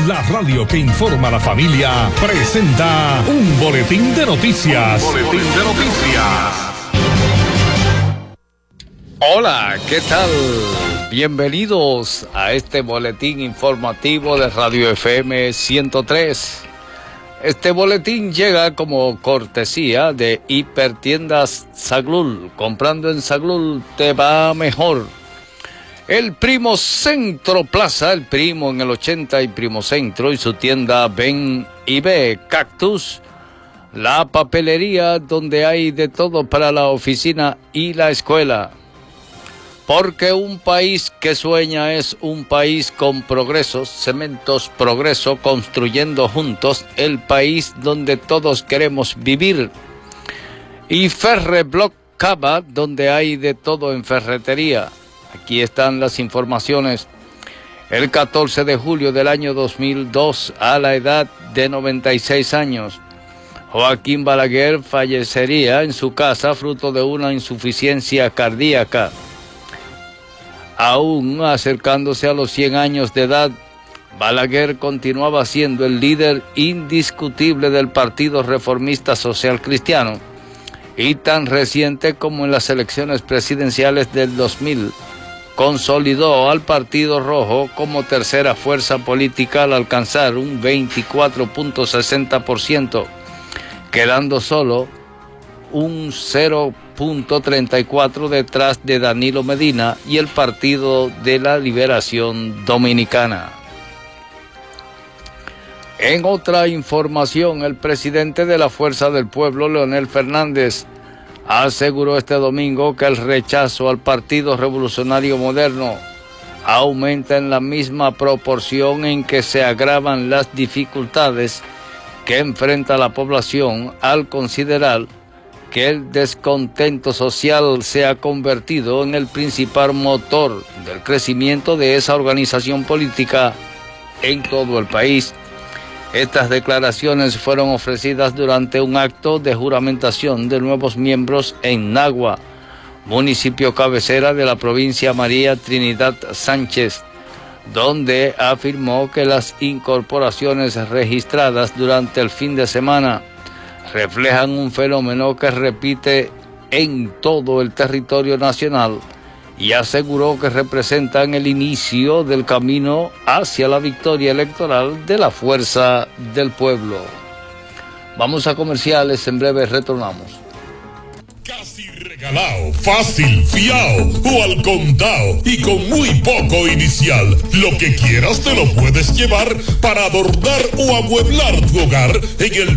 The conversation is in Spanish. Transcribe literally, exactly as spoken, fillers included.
La radio que informa a la familia presenta un boletín de noticias. Un boletín de noticias. Hola, ¿qué tal? Bienvenidos a este boletín informativo de Radio F M ciento tres. Este boletín llega como cortesía de Hipertiendas Saglul. Comprando en Saglul te va mejor. El Primo Centro Plaza, el Primo en el ochenta y Primo Centro y su tienda Ven y Ve Cactus. La papelería donde hay de todo para la oficina y la escuela. Porque un país que sueña es un país con progresos, Cementos Progreso, construyendo juntos el país donde todos queremos vivir. Y Ferreblock Cava, donde hay de todo en ferretería. Aquí están las informaciones. El catorce de julio del año dos mil dos, a la edad de noventa y seis años, Joaquín Balaguer fallecería en su casa fruto de una insuficiencia cardíaca. Aún acercándose a los cien años de edad, Balaguer continuaba siendo el líder indiscutible del Partido Reformista Social Cristiano y tan reciente como en las elecciones presidenciales del dos mil, consolidó al Partido Rojo como tercera fuerza política al alcanzar un veinticuatro punto sesenta por ciento, quedando solo un cero punto treinta y cuatro por ciento detrás de Danilo Medina y el Partido de la Liberación Dominicana. En otra información, el presidente de la Fuerza del Pueblo, Leonel Fernández, aseguró este domingo que el rechazo al Partido Revolucionario Moderno aumenta en la misma proporción en que se agravan las dificultades que enfrenta la población al considerar que el descontento social se ha convertido en el principal motor del crecimiento de esa organización política en todo el país. Estas declaraciones fueron ofrecidas durante un acto de juramentación de nuevos miembros en Nagua, municipio cabecera de la provincia María Trinidad Sánchez, donde afirmó que las incorporaciones registradas durante el fin de semana reflejan un fenómeno que repite en todo el territorio nacional y aseguró que representan el inicio del camino hacia la victoria electoral de la Fuerza del Pueblo. Vamos a comerciales, en breve retornamos. Casi regalado, fácil, fiao o al contado y con muy poco inicial. Lo que quieras te lo puedes llevar para adornar o amueblar tu hogar en el